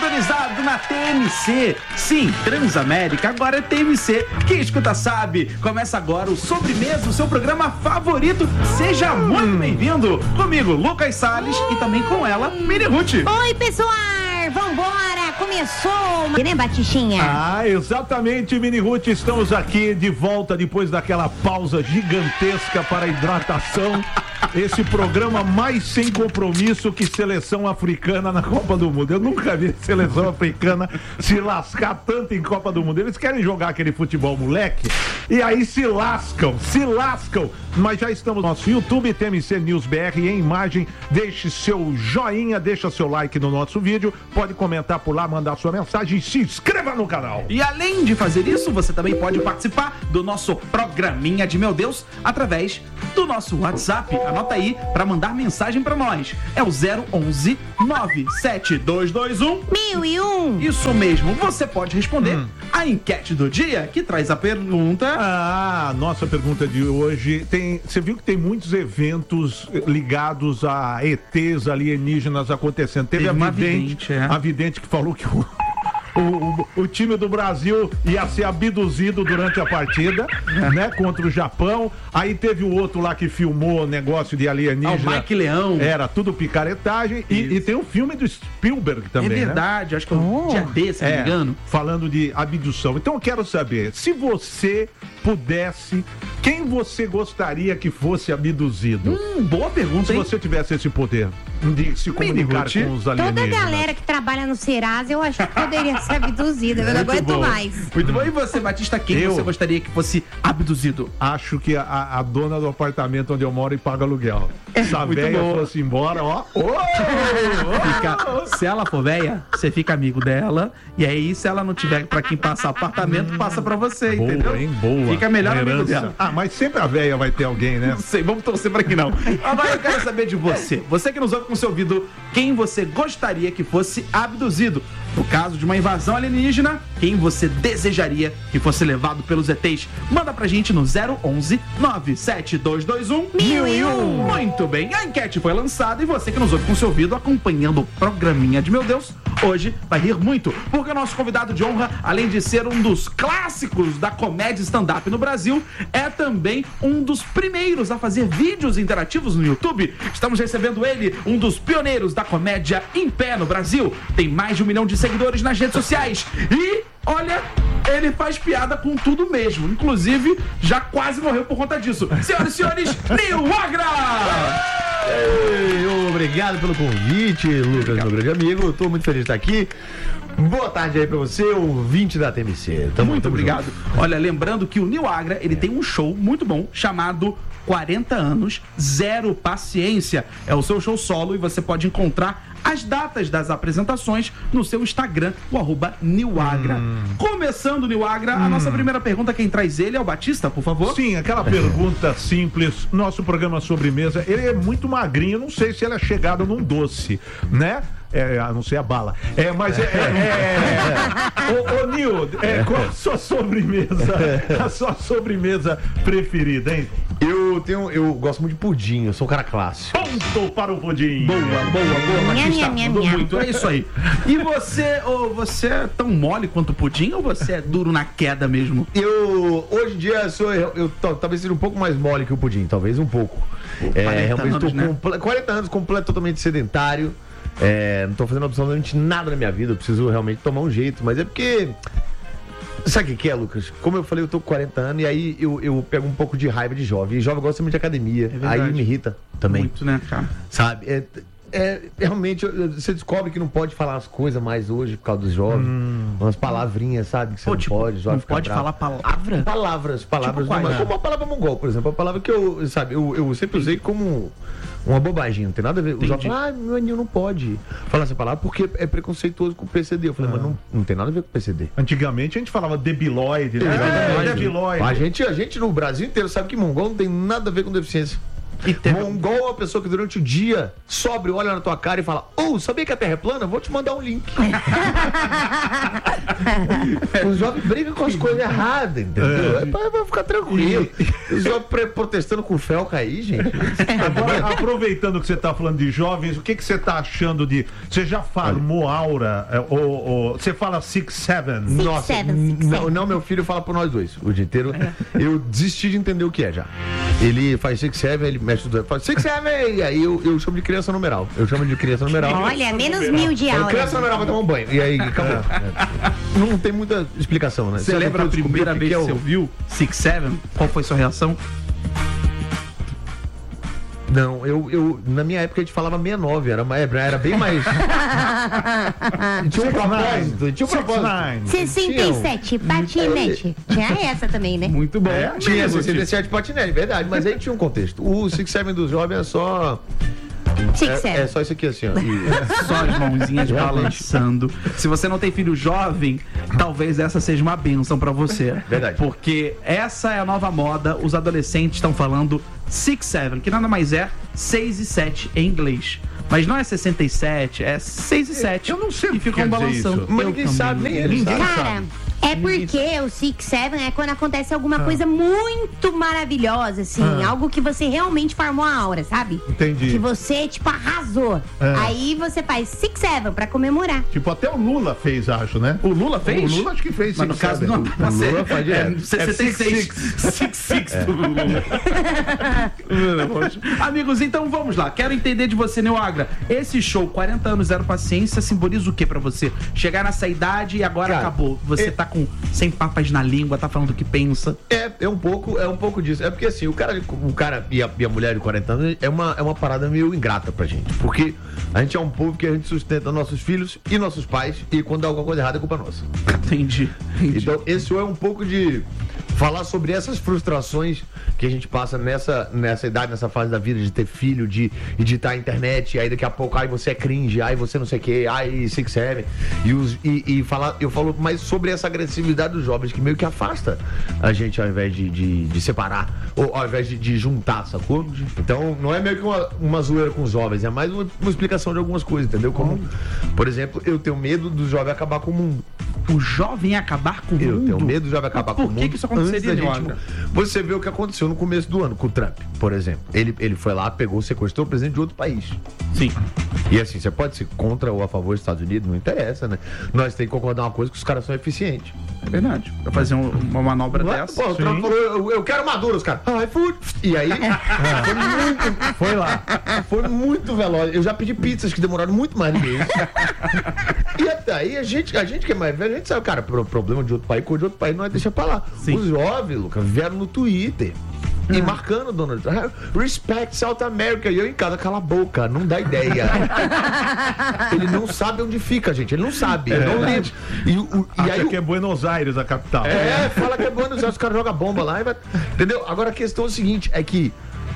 sintonizado na TMC. Sim, Transamérica agora é TMC. Quem escuta sabe. Começa agora o Sobremesa, o seu programa favorito. Seja muito bem-vindo. Comigo, Lucas Salles, e também com ela, Mini Ruth. Oi, pessoal. Vambora. Começou. Né, Batichinha? Exatamente, Mini Ruth. Estamos aqui de volta depois daquela pausa gigantesca para a hidratação. Esse programa mais sem compromisso que seleção africana na Copa do Mundo. Eu nunca vi seleção africana se lascar tanto em Copa do Mundo. Eles querem jogar aquele futebol moleque e aí se lascam. Mas já estamos no nosso YouTube, TMC News BR em imagem. Deixe seu joinha, deixa seu like no nosso vídeo. Pode comentar por lá, mandar sua mensagem e se inscreva no canal. E além de fazer isso, você também pode participar do nosso programinha de Meu Deus através do nosso WhatsApp. Anota aí para mandar mensagem para nós. É o 011 97221 1001. Isso mesmo. Você pode responder a enquete do dia, que traz a pergunta. Nossa pergunta de hoje você viu que tem muitos eventos ligados a ETs alienígenas acontecendo. Teve a vidente que falou que o time do Brasil ia ser abduzido durante a partida, né, contra o Japão. Aí teve o outro lá que filmou o negócio de alienígena. O Mike Leão. Era tudo picaretagem. E tem um filme do Spielberg também, É verdade, né? acho que é um dia desse, se não me engano. Falando de abdução. Então eu quero saber, se você pudesse, quem você gostaria que fosse abduzido? Boa pergunta, hein? Se você tivesse esse poder de se comunicar com os alienígenas. Toda a galera que trabalha no Serasa, eu acho que poderia ser abduzida. Eu não aguento mais. Muito bom. E você, Batista, quem você gostaria que fosse abduzido? Acho que a dona do apartamento onde eu moro e paga aluguel. Se a véia fosse embora, Se ela for véia, você fica amigo dela. E aí, se ela não tiver pra quem passar apartamento, passa pra você, entendeu? Hein? Boa. Fica melhor amigo dela. Mas sempre a véia vai ter alguém, né? Não sei, vamos torcer pra que não. Agora eu quero saber de você. Você que nos ouve com seu ouvido, quem você gostaria que fosse abduzido? No caso de uma invasão alienígena, quem você desejaria que fosse levado pelos ETs? Manda pra gente no 011 97221 1001. Muito bem, a enquete foi lançada e você que nos ouve com seu ouvido acompanhando o programinha de Meu Deus, hoje vai rir muito, porque o nosso convidado de honra, além de ser um dos clássicos da comédia stand-up no Brasil, é também um dos primeiros a fazer vídeos interativos no YouTube. Estamos recebendo ele, um dos pioneiros da comédia em pé no Brasil. Tem mais de 1 milhão de seguidores nas redes sociais. E, olha, ele faz piada com tudo mesmo. Inclusive, já quase morreu por conta disso. Senhoras e senhores, Nil Agra! Obrigado pelo convite, Lucas, meu grande amigo. Estou muito feliz de estar aqui. Boa tarde aí pra você, ouvinte da TMC. Muito obrigado. Junto. Olha, lembrando que o Nil Agra, ele tem um show muito bom chamado 40 anos, Zero Paciência. É o seu show solo e você pode encontrar as datas das apresentações no seu Instagram, o @Nilagra. Começando, Nilagra, a nossa primeira pergunta, quem traz ele é o Batista, por favor. Sim, aquela pergunta simples. Nosso programa Sobremesa, ele é muito magrinho, não sei se ele é chegado num doce, né? A não ser a bala. Ô, Nil, qual a sua sobremesa? A sua sobremesa preferida, hein? Eu gosto muito de pudim, eu sou um cara clássico. Ponto para o pudim. Boa, Batista, mandou muito, é isso aí. E você é tão mole quanto o pudim ou você é duro na queda mesmo? Hoje em dia, eu talvez seja um pouco mais mole que o pudim, talvez um pouco. Realmente estou com 40 anos, totalmente sedentário. Não tô fazendo absolutamente nada na minha vida, eu preciso realmente tomar um jeito, mas é porque... Sabe o que é, Lucas? Como eu falei, eu tô com 40 anos e aí eu pego um pouco de raiva de jovem. E jovem gosta muito de academia, aí me irrita também. Muito, né, cara? Sabe? Realmente, você descobre que não pode falar as coisas mais hoje por causa dos jovens. Umas palavrinhas, sabe? Que você não pode. Não pode falar palavra? Palavras. Tipo, como a palavra mongol, por exemplo. A palavra que eu sempre usei como uma bobagem, não tem nada a ver. Os jovens falam, meu anil não pode falar essa palavra porque é preconceituoso com o PCD. Eu falei, mas não tem nada a ver com o PCD. Antigamente a gente falava debilóide, né? Debilóide. A gente no Brasil inteiro sabe que mongol não tem nada a ver com deficiência. Mongol é uma pessoa que durante o dia sobe, olha na tua cara e fala: sabia que a Terra é plana? Vou te mandar um link. Os jovens brigam com as coisas erradas, entendeu? Vai ficar tranquilo. Os jovens protestando com o Felca aí, gente. Agora, aproveitando que você tá falando de jovens, o que você tá achando de... Você já farmou aura? Você fala 6'7"? Nossa, não, meu filho fala por nós dois o dia inteiro. Eu desisti de entender o que é já. Ele faz 6'7", ele mexe tudo, faz 6'7", e aí eu chamo de criança numeral. Olha, menos 1000 de aula. Criança numeral vai tomar um banho. E aí, acabou. Não tem muita explicação, né? Você lembra a primeira vez que você ouviu 6'7"? Qual foi sua reação? Não, eu na minha época a gente falava 69, era bem mais. Tinha um propósito. 67, patinete. Tinha essa também, né? Muito bom. Tinha 67 patinete, verdade, mas aí tinha um contexto. O 6'7" dos jovens é só. É só isso aqui assim, ó. Só as mãozinhas balançando. Se você não tem filho jovem, talvez essa seja uma bênção pra você. Verdade. Porque essa é a nova moda. Os adolescentes estão falando 6'7", que nada mais é 6 e 7 em inglês. Mas não é 67, é 6 e 7. Eu não sei o que ficam balançando. Mas ninguém sabe, nem ele sabe. Cara, é porque o 6'7" é quando acontece alguma coisa muito maravilhosa, assim. Algo que você realmente farmou a aura, sabe? Entendi. Que você, tipo, arrasou. Aí você faz 6'7" pra comemorar. Tipo, até o Lula fez, acho, né? O Lula fez? O Lula acho que fez. Mas no caso não o Lula faz direto. 66. 6'6" do Lula. Amigos, então vamos lá. Quero entender de você, Nil Agra. Esse show, 40 anos, zero paciência, simboliza o que pra você? Chegar nessa idade e agora acabou. Você tá com 100 papas na língua, tá falando o que pensa. É um pouco disso. É porque assim, o cara e a mulher de 40 anos é uma parada meio ingrata pra gente. Porque a gente é um povo que a gente sustenta nossos filhos e nossos pais, e quando dá alguma coisa errada é culpa nossa. Entendi. Então, esse é um pouco de falar sobre essas frustrações que a gente passa nessa idade, nessa fase da vida, de ter filho, de editar a internet, e aí daqui a pouco, você é cringe, você não sei o que, 6'7", e falar, eu falo mais sobre essa agressividade dos jovens, que meio que afasta a gente ao invés de separar, ou ao invés de juntar, sacou? Então, não é meio que uma zoeira com os jovens, é mais uma explicação de algumas coisas, entendeu? Como, por exemplo, eu tenho medo do jovem acabar com o mundo. O jovem acabar com o mundo? Eu tenho medo do jovem acabar com o mundo. Por que isso aconteceria, Você vê o que aconteceu no começo do ano com o Trump, por exemplo. Ele foi lá, pegou, sequestrou o presidente de outro país. Sim. E assim, você pode ser contra ou a favor dos Estados Unidos, não interessa, né? Nós temos que concordar uma coisa, que os caras são eficientes. É verdade. Pra fazer uma manobra dessa. Pô, o Trump falou, eu quero Maduro, os caras. E aí, foi lá. Foi muito veloz. Eu já pedi pizzas que demoraram muito mais do que isso. E até aí, a gente que é mais velho, a gente sabe, cara, problema de outro país, coisa de outro país, não é deixar pra lá. Sim. Os jovens, Lucas, vieram no Twitter. E marcando Donald Trump, respect South America. E eu em casa, cala a boca, não dá ideia. Ele não sabe onde fica, gente. Ele não sabe. Não lembra. E aí que é Buenos Aires a capital. Fala que é Buenos Aires, os caras jogam bomba lá. Entendeu? Agora a questão é o seguinte: é que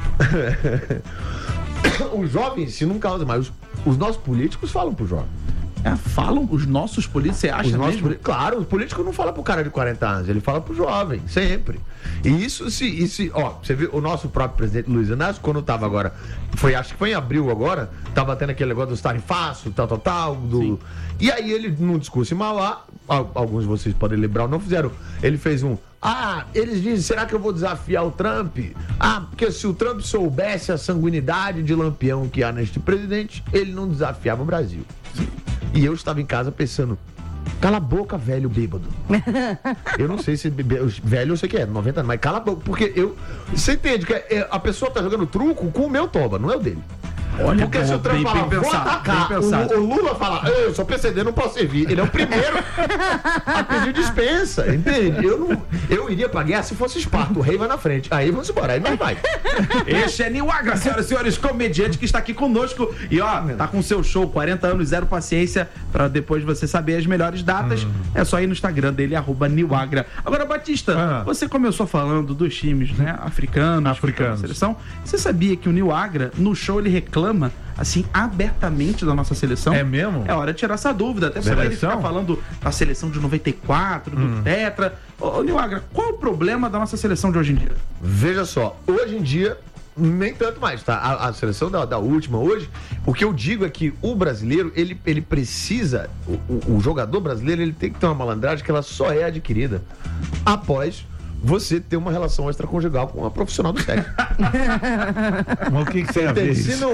os jovens, se não causam, mas os nossos políticos falam pro jovem. Falam os nossos políticos, você acha mesmo? Claro, o político não fala pro cara de 40 anos, ele fala pro jovem, sempre. E isso você viu, o nosso próprio presidente Luiz Inácio, quando tava agora, acho que foi em abril agora, tava tendo aquele negócio dos tarifaços, tal, e aí ele, num discurso em Mauá, alguns de vocês podem lembrar, não fizeram, ele fez eles dizem, será que eu vou desafiar o Trump? Porque se o Trump soubesse a sanguinidade de lampião que há neste presidente, ele não desafiava o Brasil. E eu estava em casa pensando, cala a boca, velho bêbado. Eu não sei se velho eu sei que é, 90 anos, mas cala a boca, porque você entende que a pessoa tá jogando truco com o meu toba, não é o dele. Olha, porque se o Trump fala, vou atacar, o Lula fala, eu sou PCD, não posso servir. Ele é o primeiro a pedir dispensa, entende? Eu iria pra guerra se fosse Esparta, o rei vai na frente. Aí vamos embora, aí não vai. Este é Nil Agra, senhoras e senhores, comediante que está aqui conosco. E tá com seu show, 40 anos, zero paciência, pra depois você saber as melhores datas. É só ir no Instagram dele, @Nil Agra. Agora, Batista, você começou falando dos times, né, africanos. Seleção. Você sabia que o Nil Agra, no show, ele reclama assim, abertamente da nossa seleção? É mesmo? É hora de tirar essa dúvida. Até sobre ele ficar falando da seleção de 94, do Tetra. Ô, Nil Agra, qual é o problema da nossa seleção de hoje em dia? Veja só, hoje em dia, nem tanto mais, tá? A seleção da última hoje, o que eu digo é que o brasileiro, ele precisa, o jogador brasileiro, ele tem que ter uma malandragem que ela só é adquirida após você ter uma relação extraconjugal com uma profissional do sexo. Mas o que você tem a ver isso?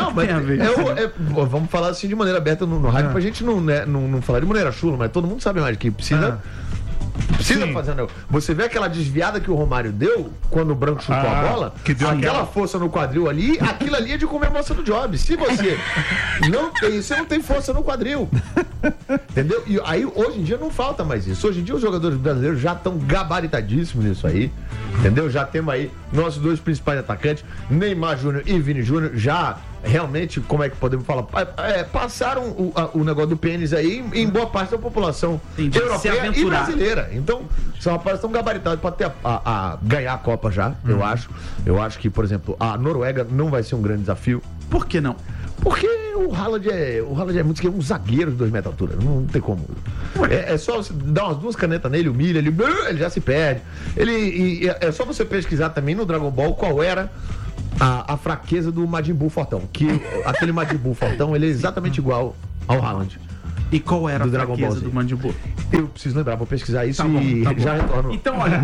Vamos falar assim de maneira aberta no rádio pra gente não falar de maneira chula, mas todo mundo sabe mais que precisa fazer um negócio. Você vê aquela desviada que o Romário deu quando o Branco chutou a bola, que deu aquela força no quadril ali, aquilo ali é de comer a moça do job. Se você não tem, você não tem força no quadril. Entendeu? E aí, hoje em dia, não falta mais isso. Hoje em dia, os jogadores brasileiros já estão gabaritadíssimos nisso aí. Entendeu? Já temos aí nossos dois principais atacantes, Neymar Júnior e Vini Júnior, já realmente, como é que podemos falar? Passaram o negócio do pênis aí em boa parte da população europeia e brasileira. Então, são rapazes tão gabaritados para ganhar a Copa já, eu acho. Eu acho que, por exemplo, a Noruega não vai ser um grande desafio. Por que não? Porque o Haaland é muito um zagueiro de 2 metros de altura. Não tem como. É só você dar umas 2 canetas nele, humilha, ele já se perde. É só você pesquisar também no Dragon Ball qual era a fraqueza do Majin Buu Fortão. Que aquele Majin Buu Fortão, ele é exatamente igual ao Haaland. E qual era a fraqueza do Majin Buu? Eu preciso lembrar, vou pesquisar isso e já retorno. Então, olha,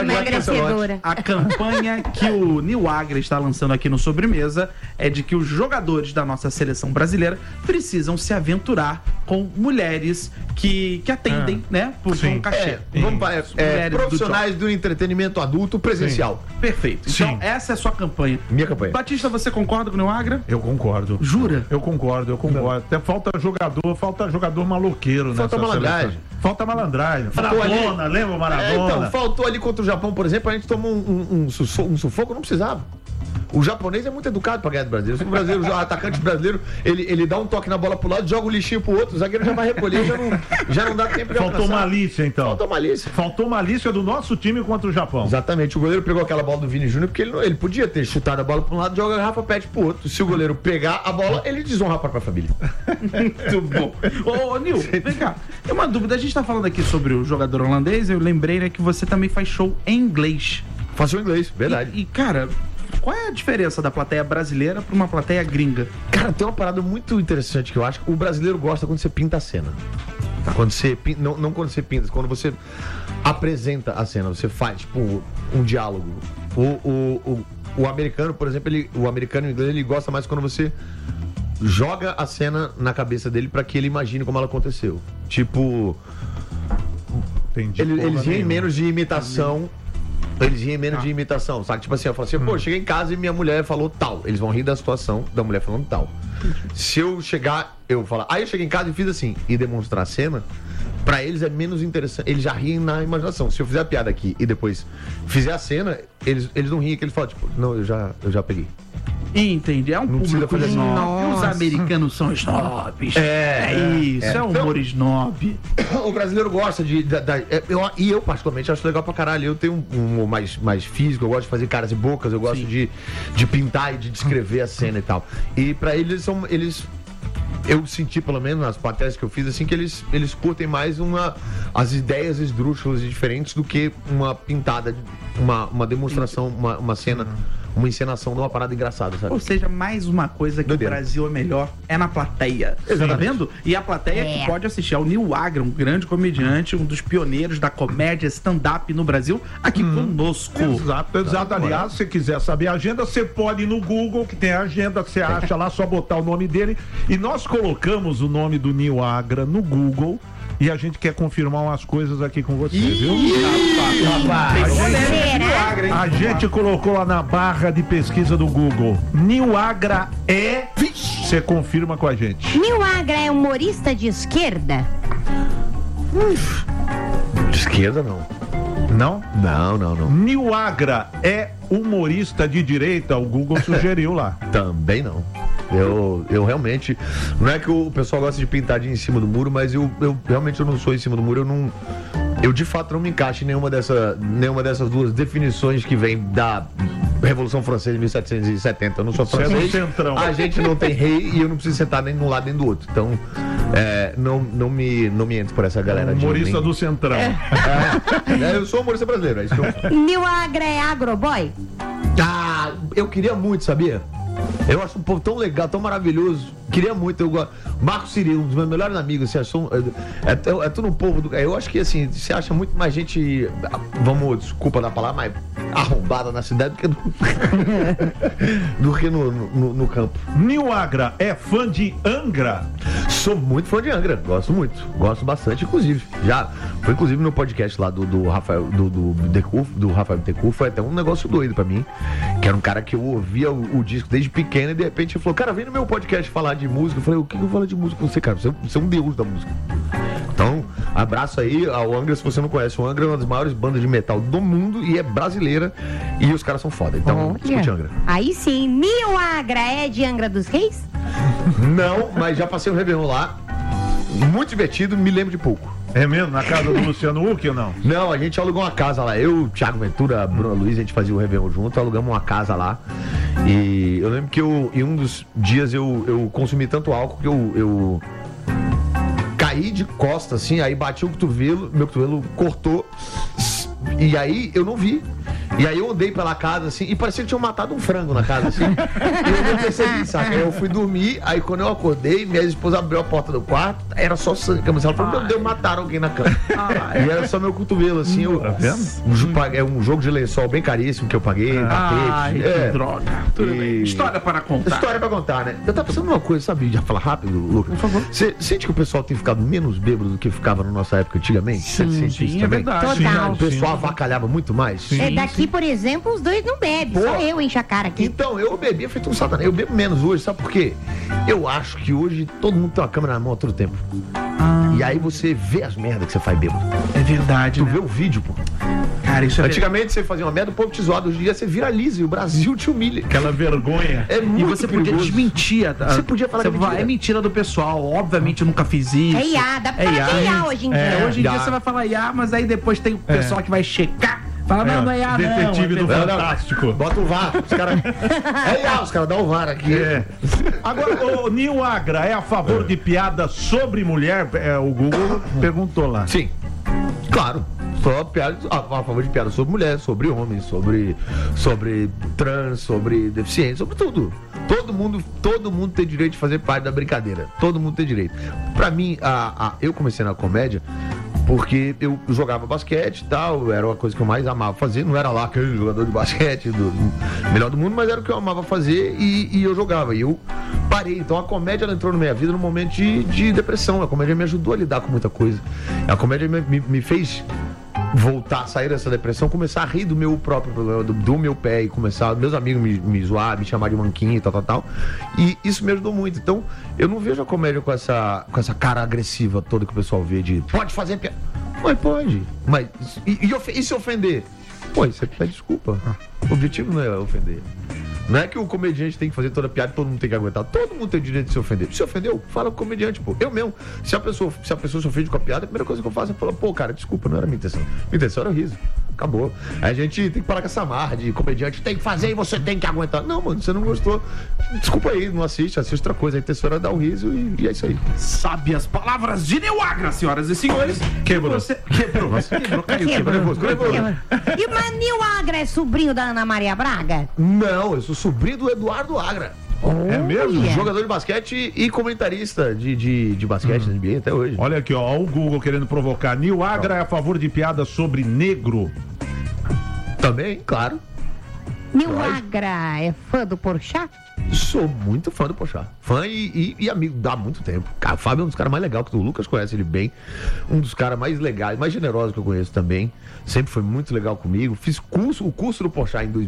a campanha que o Nil Agra está lançando aqui no Sobremesa é de que os jogadores da nossa seleção brasileira precisam se aventurar com mulheres que atendem, né, por um cachê. Profissionais do entretenimento adulto presencial. Sim. Perfeito. Então, essa é a sua campanha. Minha campanha. Batista, você concorda com o Nil Agra? Eu concordo. Jura? Eu concordo. Não. Até falta jogador maloqueiro, né? Falta malandragem. Falta malandragem. Maradona, lembra o Maradona? Então, faltou ali contra o Japão, por exemplo, a gente tomou um sufoco, não precisava. O japonês é muito educado pra ganhar do brasileiro. Se o brasileiro, o atacante brasileiro, ele dá um toque na bola pro lado, joga o lixinho pro outro, o zagueiro já vai recolher, já não dá tempo de alcançar. Faltou malícia, então. Faltou malícia do nosso time contra o Japão. Exatamente. O goleiro pegou aquela bola do Vini Júnior porque ele podia ter chutado a bola pra um lado, joga a garrafa, pede pro outro. Se o goleiro pegar a bola, ele desonra a própria família. Muito bom. Ô, Nil, vem cá. Tem uma dúvida. A gente tá falando aqui sobre o jogador holandês, eu lembrei, né, que você também faz show em inglês. Faço em inglês, verdade. E cara, qual é a diferença da plateia brasileira para uma plateia gringa? Cara, tem uma parada muito interessante que eu acho que o brasileiro gosta quando você pinta a cena. Tá? Quando você não quando você pinta, quando você apresenta a cena, você faz, tipo, um diálogo. O americano, por exemplo, o americano e o inglês, ele gosta mais quando você joga a cena na cabeça dele para que ele imagine como ela aconteceu. Tipo, eles riem menos de imitação. Eles riem menos de imitação, sabe? Tipo assim, eu falo assim, pô, cheguei em casa e minha mulher falou tal. Eles vão rir da situação da mulher falando tal. Se eu chegar, eu falar, aí eu cheguei em casa e fiz assim, e demonstrar a cena, pra eles é menos interessante. Eles já riem na imaginação. Se eu fizer a piada aqui e depois fizer a cena, eles não riem, que eles falam, tipo, não, eu já peguei. Entendi, é um público snob. Os americanos são snobs. É um humor snob. O brasileiro gosta e eu particularmente acho legal pra caralho. Eu tenho um humor mais físico, eu gosto de fazer caras e bocas, eu gosto de pintar e de descrever a cena e tal. E pra eles eu senti, pelo menos nas plateias que eu fiz, assim, que eles curtem mais as ideias esdrúxulas e diferentes do que uma pintada, uma demonstração, uma cena, uma encenação de uma parada engraçada, sabe? Ou seja, mais uma coisa que o Brasil é melhor é na plateia. Exatamente. Tá vendo? E a plateia que pode assistir ao Nil Agra, um grande comediante, um dos pioneiros da comédia stand-up no Brasil, aqui conosco. Exato. Aliás, se você quiser saber a agenda, você pode ir no Google, que tem a agenda, você acha lá, só botar o nome dele. E nós colocamos o nome do Nil Agra no Google. E a gente quer confirmar umas coisas aqui com você, viu? A gente colocou lá na barra de pesquisa do Google. Nil Agra você confirma com a gente. Nil Agra é humorista de esquerda? De esquerda, não. Não? Não. Nil Agra é humorista de direita? O Google sugeriu lá. Também não. Eu realmente, não é que o pessoal gosta de pintar em cima do muro, mas eu realmente não sou em cima do muro, eu de fato não me encaixo em nenhuma dessas duas definições que vem da Revolução Francesa de 1770. Eu não sou francês, a gente não tem rei e eu não preciso sentar nem de um lado nem do outro. Então, não me entro por essa galera. Humorista do Centrão. Eu sou humorista brasileiro, é isso que eu... Nil Agra é agroboy? eu queria muito, sabia? Eu acho um povo tão legal, tão maravilhoso. Queria muito, eu gosto. Marco Cirilo, um dos meus melhores amigos, você achou? É tudo um povo do. Eu acho que assim, você acha muito mais gente, desculpa da palavra, mais arrombada na cidade do que no campo. Nil Agra é fã de Angra? Sou muito fã de Angra, gosto muito. Gosto bastante, inclusive. Já foi inclusive no podcast lá do Rafael do Rafael Bittencourt, foi até um negócio doido pra mim. Que era um cara que eu ouvia o disco desde pequeno e de repente ele falou, cara, vem no meu podcast falar de música. Eu falei, o que eu falo de música com você, cara? Você é um deus da música. Então, abraço aí ao Angra, se você não conhece. O Angra é uma das maiores bandas de metal do mundo e é brasileira. E os caras são foda. Então, escute Angra. Aí sim, Nil Agra é de Angra dos Reis? Não, mas já passei o Réveillon lá. Muito divertido, me lembro de pouco. É mesmo? Na casa do Luciano Huck ou não? Não, a gente alugou uma casa lá. Eu, Thiago Ventura, a Bruna Luiz, a gente fazia o Réveillon junto, alugamos uma casa lá. E eu lembro que em um dos dias eu consumi tanto álcool que eu caí de costas, assim, aí bati o cotovelo, meu cotovelo cortou. E aí eu não vi. E aí eu andei pela casa, assim, e parecia que tinham matado um frango na casa, assim. E eu não percebi, saca? Aí eu fui dormir, aí quando eu acordei, minha esposa abriu a porta do quarto, era só sangue. Ela falou, meu Deus, mataram alguém na cama. E era só meu cotovelo, assim. Tá vendo? É um jogo de lençol bem caríssimo que eu paguei, tapete. Que droga. Tudo bem. História para contar. História pra contar, né? Eu tava pensando numa coisa, sabe? Já fala rápido, Lucas. Por favor. Você sente que o pessoal tem ficado menos bêbado do que ficava na nossa época antigamente? Você sente isso Sim, é também? verdade. Total. O pessoal avacalhava muito mais? Sim. É daqui, por exemplo, os dois não bebem. Pô. Só eu encho a cara aqui. Então, eu bebia feito um satanás. Eu bebo menos hoje, sabe por quê? Eu acho que hoje todo mundo tem uma câmera na mão a todo tempo. E aí você vê as merdas que você faz bêbado. É verdade, Tu né? vê o vídeo, pô. Cara, isso é Antigamente você fazia uma merda, o povo te zoava. Hoje em dia você viraliza e o Brasil te humilha. Aquela vergonha. É muito E você podia perigoso. desmentir. Você podia falar que é mentira. É mentira do pessoal. Obviamente eu nunca fiz isso. É IA, dá pra falar que é IA hoje em dia. Hoje em dia IA. você vai falar IA, mas aí depois tem o pessoal que vai checar. Fala, não é IA não. Detetive do é Fantástico. Bota o VAR. Os caras. Os caras dão o VAR aqui. Agora, o Nil Agra é a favor de piada sobre mulher? O Google perguntou lá. Sim. Claro. Só piada, a favor de piada sobre mulher, sobre homens, sobre trans, sobre deficiente, sobre tudo. Todo mundo tem direito de fazer parte da brincadeira. Todo mundo tem direito. Pra mim, eu comecei na comédia porque eu jogava basquete e tal, era uma coisa que eu mais amava fazer. Não era lá aquele jogador de basquete do melhor do mundo, mas era o que eu amava fazer e eu jogava. E eu parei. Então a comédia ela entrou na minha vida num momento de depressão. A comédia me ajudou a lidar com muita coisa. A comédia me fez voltar, sair dessa depressão, começar a rir do meu próprio problema, do meu pé e começar, meus amigos me zoar, me chamar de manquinho e tal. E isso me ajudou muito. Então, eu não vejo a comédia com essa cara agressiva toda que o pessoal vê de pode fazer piada. Mas pode. Mas, e se ofender? Pô, você pede desculpa. O objetivo não é ofender. Não é que o comediante tem que fazer toda piada e todo mundo tem que aguentar. Todo mundo tem o direito de se ofender. Se ofendeu, fala com o comediante, pô. Eu mesmo. Se a pessoa se ofende com a piada, a primeira coisa que eu faço é falar, pô, cara, desculpa, não era minha intenção. Minha intenção era o riso. Acabou. Aí a gente tem que parar com essa marra de comediante, tem que fazer e você tem que aguentar. Não, mano, você não gostou. Desculpa aí, não assiste outra coisa. A intenção era dar um riso e é isso aí. Sabe as palavras de Nil Agra, senhoras e senhores. Quebrou. Caiu. E mas Nil Agra é sobrinho da Ana Maria Braga? Não, eu sou sobrinho do Eduardo Agra. É mesmo? Jogador de basquete e comentarista de basquete da NBA até hoje. Olha aqui, ó, o Google querendo provocar. Nil Agra é a favor de piada sobre negro? Também, claro. Nil Agra é fã do Porchat? Sou muito fã do Porchat. Fã e amigo há muito tempo. Cara, o Fábio é um dos caras mais legais que o Lucas conhece ele bem. Um dos caras mais legais, mais generosos que eu conheço também. Sempre foi muito legal comigo. Fiz o curso do Porchat em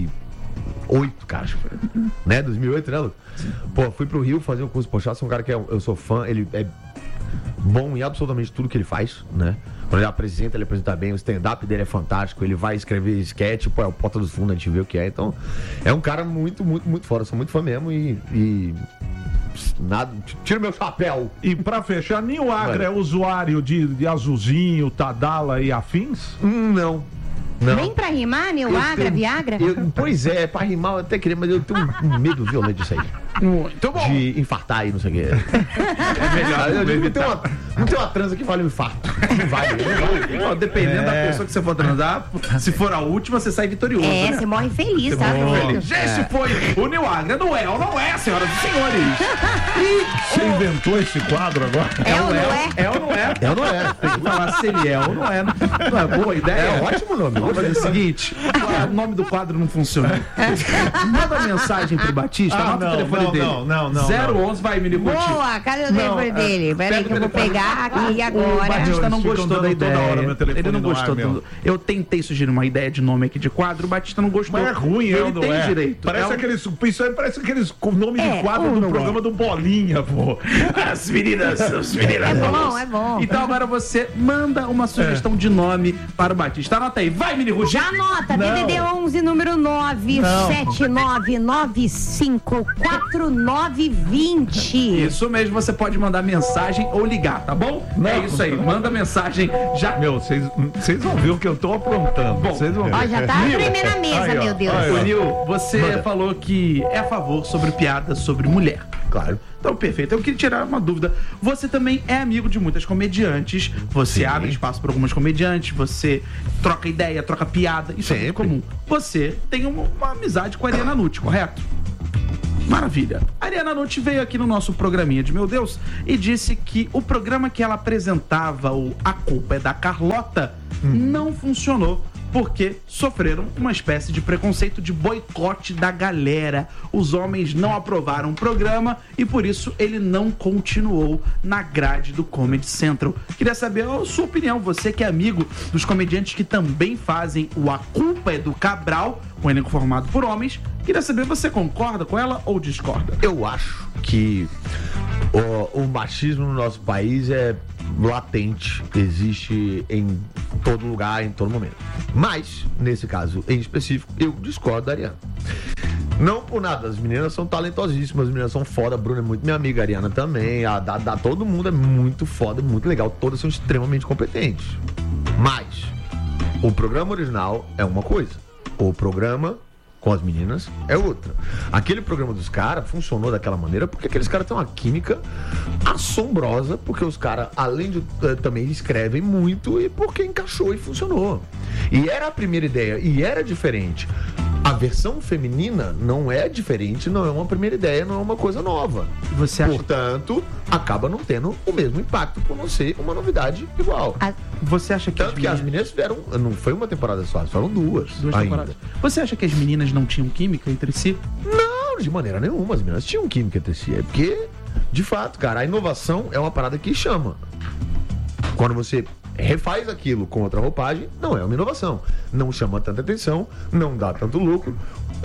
2008, cara, acho que foi. Né? 2008, né, Lucas? Pô, fui pro Rio fazer o curso do Porchat. Sou um cara que eu sou fã. Ele é bom em absolutamente tudo que ele faz, né? Quando ele apresenta bem, o stand-up dele é fantástico, ele vai escrever sketch, pô, é o Porta dos Fundos, a gente vê o que é. Então, é um cara muito, muito, muito fora, sou muito fã mesmo e nada, tira meu chapéu. E pra fechar, Nil Agra é usuário de Azulzinho, Tadala e afins? Não. Não. Nem pra rimar, Neuagra, Viagra? Pois é, pra rimar eu até queria, mas eu tenho um medo violento disso aí. Muito bom. De infartar aí, não sei o quê. É melhor. Não tem uma transa que vale um infarto. Não vale. Ó, dependendo da pessoa que você for transar, se for a última, você sai vitorioso. É, você morre feliz, tá? Esse foi o Neuagra. Não é ou não é, senhoras e senhores? Você inventou esse quadro agora? É ou não é? É ou não é? É ou não é? Tem que falar se ele é ou não é. Não é boa ideia? É ótimo nome. Vamos fazer o seguinte: o nome do quadro não funciona. Manda mensagem pro Batista, anota o telefone dele. Não. 011, vai, Mini Guti. Boa, cadê o telefone dele? Peraí que eu vou pegar aqui O agora. Batista não Ficam gostou dando da toda ideia. hora meu telefone Ele não no gostou. ar, meu. Eu tentei sugerir uma ideia de nome aqui de quadro, o Batista não gostou. Mas é ruim, ele não tem é? direito. Parece isso aí parece aqueles nome É, de quadro ou do não programa do Bolinha, pô. As meninas. É bom. Então agora você manda uma sugestão de nome para o Batista. Anota aí. Vai, Mini Ruth. Já anota, Não. DDD 11, número 979954920. Isso mesmo, você pode mandar mensagem ou ligar, tá bom? É isso aí, manda mensagem já. Meu, vocês vão ver o que eu tô aprontando. Bom, Vocês vão ver. Ó, já tá tremendo a mesa, Aí, ó. meu Deus. Aí, Ô, Nil, você falou que é a favor sobre piadas sobre mulher. Claro. Então, perfeito. Eu queria tirar uma dúvida. Você também é amigo de muitas comediantes. Você abre espaço para algumas comediantes. Você troca ideia, troca piada. Isso é muito Sempre. comum. Você tem uma amizade com a Ariana Nutti, correto? Maravilha. A Ariana Nutti veio aqui no nosso programinha de Meu Deus e disse que o programa que ela apresentava, o A Culpa é da Carlota, não funcionou. Porque sofreram uma espécie de preconceito de boicote da galera. Os homens não aprovaram o programa e por isso ele não continuou na grade do Comedy Central. Queria saber a sua opinião, você que é amigo dos comediantes que também fazem o A Culpa é do Cabral, um elenco formado por homens. Queria saber, você concorda com ela ou discorda? Eu acho que o machismo no nosso país é latente, existe em todo lugar, em todo momento. Mas, nesse caso em específico, eu discordo da Ariana. Não por nada, as meninas são talentosíssimas, as meninas são foda, a Bruna é muito minha amiga, a Ariana também, todo mundo é muito foda, muito legal, todas são extremamente competentes. Mas, o programa original é uma coisa, o programa com as meninas é outra. Aquele programa dos caras funcionou daquela maneira porque aqueles caras têm uma química assombrosa, porque os caras, além de também escrevem muito e porque encaixou e funcionou. E era a primeira ideia, e era diferente. A versão feminina não é diferente, não é uma primeira ideia, não é uma coisa nova. Você acha... Portanto, acaba não tendo o mesmo impacto por não ser uma novidade igual. Você acha que Tanto que as meninas tiveram, não foi uma temporada só, foram duas ainda. temporadas. Você acha que as meninas não tinham química entre si? Não, de maneira nenhuma. As meninas tinham química entre si. É porque, de fato, cara, a inovação é uma parada que chama. Quando você refaz aquilo com outra roupagem, não é uma inovação. Não chama tanta atenção, não dá tanto lucro.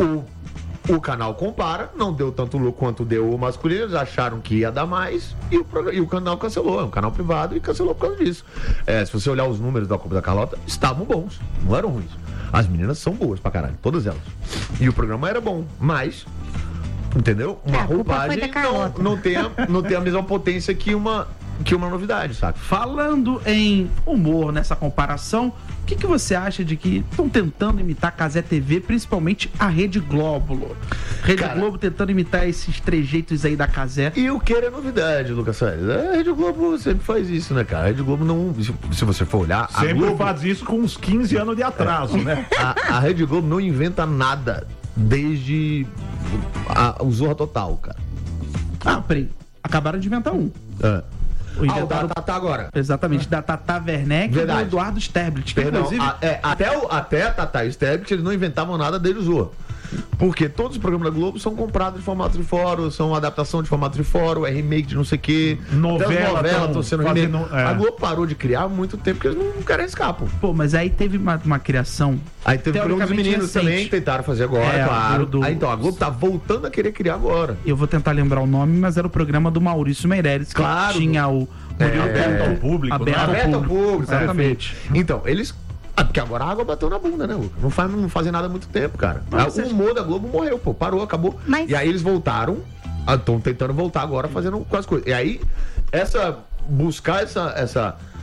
O canal compara, não deu tanto lucro quanto deu o masculino, eles acharam que ia dar mais e o canal cancelou. É um canal privado e cancelou por causa disso. Se você olhar os números da Culpa da Carlota, estavam bons, não eram ruins. As meninas são boas pra caralho, todas elas. E o programa era bom, mas, entendeu? Uma roupagem não tem a mesma potência que uma novidade, sabe? Falando em humor nessa comparação, o que você acha de que estão tentando imitar a Cazé TV, principalmente a Rede Globo? Globo tentando imitar esses trejeitos aí da Cazé. E o que era novidade, Lucas Salles? A Rede Globo sempre faz isso, né, cara? A Rede Globo não... Se você for olhar... Sempre Globo faz isso com uns 15 anos de atraso, né? A Rede Globo não inventa nada desde o Zorra Total, cara. Peraí. Acabaram de inventar um. O da Tatá agora. Exatamente, da Tata Werneck e do Eduardo Sterblit. Perdão, inclusive... até a Tatá e o Sterblit, eles não inventavam nada desde o Zorra. Porque todos os programas da Globo são comprados de formato de fórum, são adaptação de formato de fórum, é remake de não sei o quê. Novela estão sendo remake. A Globo Globo parou de criar há muito tempo porque eles não querem arriscar, pô. Pô, mas aí teve uma criação. Aí teve programa dos meninos recente. também, tentaram fazer agora, claro. Aí então, a Globo tá voltando a querer criar agora. Eu vou tentar lembrar o nome, mas era o programa do Maurício Meirelles, que tinha o aberto ao público. Aberto ao público, exatamente. Então, eles... Porque agora a água bateu na bunda, né, Lucas? Não fazem nada há muito tempo, cara. O humor da Globo morreu, pô. Parou, acabou. E aí eles voltaram, estão tentando voltar agora fazendo quase coisas. E aí, buscar essa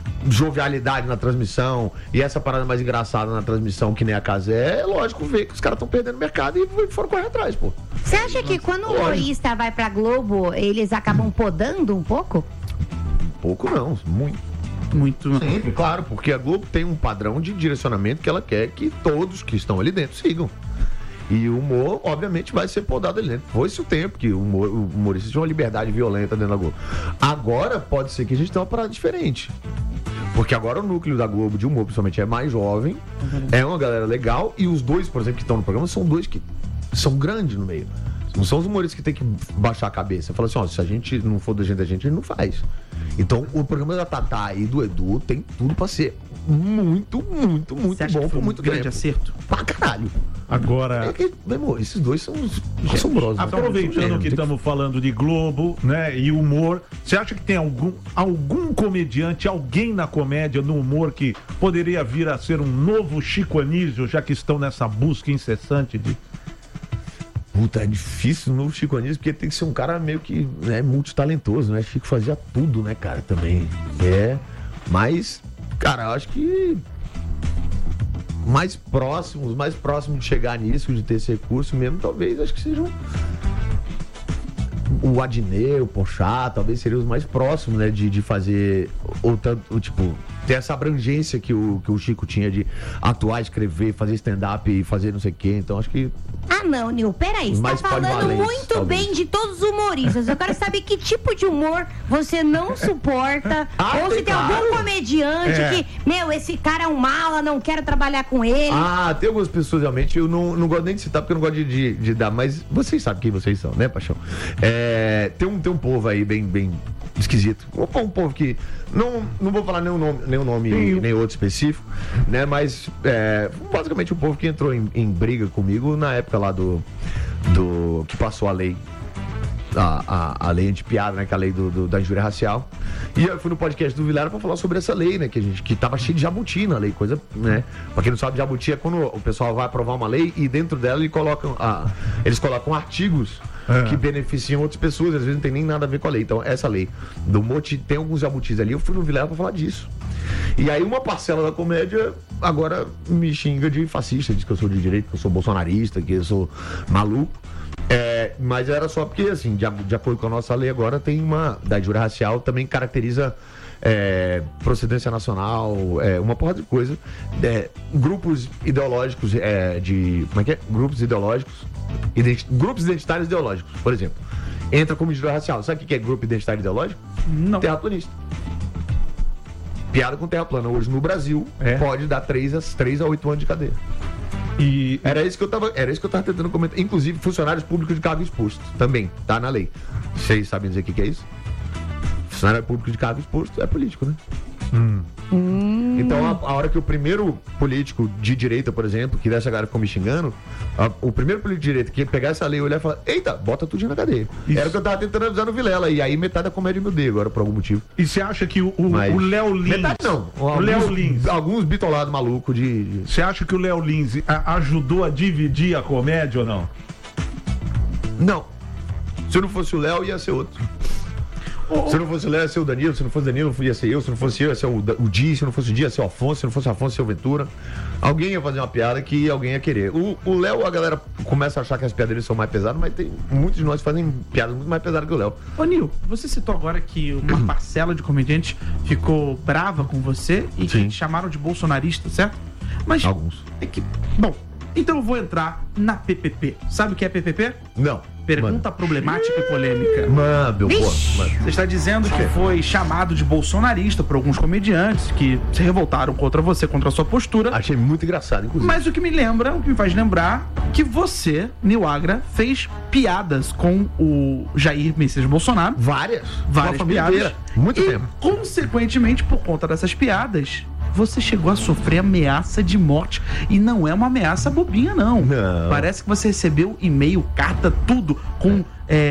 jovialidade na transmissão e essa parada mais engraçada na transmissão, que nem a casa é lógico ver que os caras estão perdendo mercado e foram correr atrás, pô. Você acha que quando o humorista vai pra Globo, eles acabam podando um pouco? Pouco não, muito. Sempre, claro, porque a Globo tem um padrão de direcionamento que ela quer que todos que estão ali dentro sigam. E o humor, obviamente, vai ser podado ali dentro. Foi-se o tempo que o humorista tinha uma liberdade violenta dentro da Globo. Agora, pode ser que a gente tenha uma parada diferente. Porque agora o núcleo da Globo de humor, principalmente, é mais jovem, é uma galera legal, e os dois, por exemplo, que estão no programa, são dois que são grandes no meio. Não são os humoristas que tem que baixar a cabeça. Fala assim, ó, se a gente não for da gente não faz. Então, o programa da Tatá e do Edu tem tudo pra ser muito bom por muito grande acerto. Pra caralho. Agora, meu amor, esses dois são assombrosos. Aproveitando que estamos falando de Globo, né, e humor, você acha que tem algum comediante, alguém na comédia, no humor, que poderia vir a ser um novo Chico Anísio, já que estão nessa busca incessante de... Puta, é difícil no Chico Anísio, porque tem que ser um cara meio que, né, multitalentoso, né? Chico fazia tudo, né, cara, também. Mas, cara, eu acho que mais próximos de chegar nisso, de ter esse recurso mesmo, talvez, acho que sejam o Adnet, o Porchat, talvez seriam os mais próximos, né, de fazer, ou tanto, tipo, ter essa abrangência que o Chico tinha de atuar, escrever, fazer stand-up e fazer não sei o quê. Então acho que... Ah, não, Nil, peraí, você tá falando muito bem de todos os humoristas. Eu quero saber que tipo de humor você não suporta, ou se tem algum comediante que, meu, esse cara é um mala, não quero trabalhar com ele. Ah, tem algumas pessoas realmente, eu não gosto nem de citar, porque eu não gosto de dar, mas vocês sabem quem vocês são, né, Paixão? Tem um povo aí bem esquisito. Um povo que, não vou falar nenhum nome nem outro específico, né, mas basicamente o povo que entrou em briga comigo na época lá do que passou a lei, a lei anti-piada, né, que é a lei da injúria racial. E eu fui no podcast do Vilela pra falar sobre essa lei, né, que tava cheio de jabuti na lei, coisa, né, pra quem não sabe, jabuti é quando o pessoal vai aprovar uma lei e dentro dela eles colocam artigos que beneficiam outras pessoas, às vezes não tem nem nada a ver com a lei. Então, essa lei do Moti tem alguns jabutis ali, eu fui no Vilela pra falar disso. E aí uma parcela da comédia agora me xinga de fascista, diz que eu sou de direita, que eu sou bolsonarista, que eu sou maluco. Mas era só porque, assim, de acordo com a nossa lei agora, tem da injúria racial, também caracteriza procedência nacional, uma porra de coisa. Grupos ideológicos como é que é? Grupos ideológicos, grupos identitários ideológicos, por exemplo. Entra como injúria racial. Sabe o que é grupo identitário ideológico? Não. Terraplanista. Piada com terra plana. Hoje no Brasil pode dar 3 a 8 anos de cadeia. E era isso que eu tava tentando comentar. Inclusive, funcionários públicos de cargo exposto também, tá na lei. Vocês sabem dizer o que é isso? Funcionário público de cargo exposto é político, né? Então, a hora que o primeiro político de direita, por exemplo, que dessa galera ficou me xingando, o primeiro político de direita que ia pegar essa lei, olhar e falar: eita, bota tudinho na cadeia. Isso. Era o que eu tava tentando avisar no Vilela. E aí metade da comédia me odeia agora, por algum motivo. E você acha que o Léo Lins... Metade não. O Léo Lins. Alguns bitolados malucos Você acha que o Léo Lins ajudou a dividir a comédia ou não? Não. Se não fosse o Léo, ia ser outro. Se não fosse o Léo, ia ser o Danilo. Se não fosse o Danilo, ia ser eu. Se não fosse eu, ia ser o Di. Se não fosse o Di, ia ser o Afonso. Se não fosse o Afonso, ia ser o Ventura. Alguém ia fazer uma piada que alguém ia querer. O Léo, a galera começa a achar que as piadas dele são mais pesadas, mas tem muitos de nós que fazem piadas muito mais pesadas que o Léo. Ô, Nil, você citou agora que uma parcela de comediantes ficou brava com você e que te chamaram de bolsonarista, certo? Mas alguns. Bom, então eu vou entrar na PPP. Sabe o que é PPP? Não. Pergunta problemática e polêmica. Você está dizendo que foi chamado de bolsonarista por alguns comediantes que se revoltaram contra você, contra a sua postura. Achei muito engraçado, inclusive. Mas o que me faz lembrar que você, Nil Agra, fez piadas com o Jair Messias Bolsonaro. Várias piadas. Inteira. Muito tempo. Consequentemente, por conta dessas piadas, você chegou a sofrer ameaça de morte. E não é uma ameaça bobinha, não. Parece que você recebeu e-mail, carta, tudo, com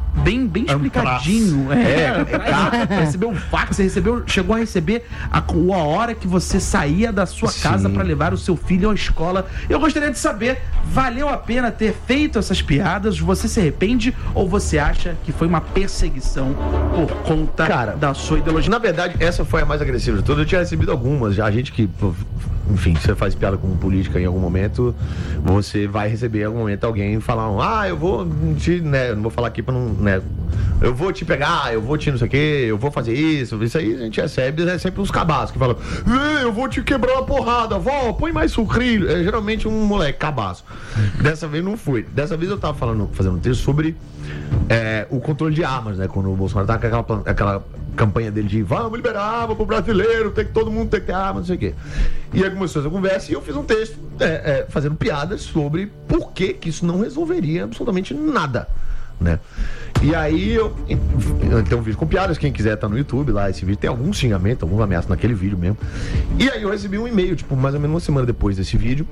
bem explicadinho. Recebeu um fax, chegou a receber a hora que você saía da sua casa para levar o seu filho à escola. Eu gostaria de saber, valeu a pena ter feito essas piadas? Você se arrepende ou você acha que foi uma perseguição por conta da sua ideologia? Na verdade, essa foi a mais agressiva de todas. Eu tinha recebido algumas, já a gente que, enfim, você faz piada com política em algum momento, você vai receber em algum momento alguém falar, eu vou te, né, não vou falar aqui pra não, né, eu vou te pegar, eu vou te não sei o que, eu vou fazer isso aí a gente recebe, sempre uns cabaços que falam, eu vou te quebrar uma porrada, vó, põe mais sucrilho. É geralmente um moleque cabaço. Dessa vez não foi. Dessa vez eu tava fazendo um texto sobre o controle de armas, né, quando o Bolsonaro tá com aquela campanha dele de vamos liberar arma pro brasileiro, todo mundo tem que ter arma, não sei o quê. E aí começou essa conversa e eu fiz um texto fazendo piadas sobre por que isso não resolveria absolutamente nada, né? E aí eu tenho um vídeo com piadas, quem quiser tá no YouTube lá, esse vídeo tem algum xingamento, algum ameaça naquele vídeo mesmo. E aí eu recebi um e-mail, mais ou menos uma semana depois desse vídeo,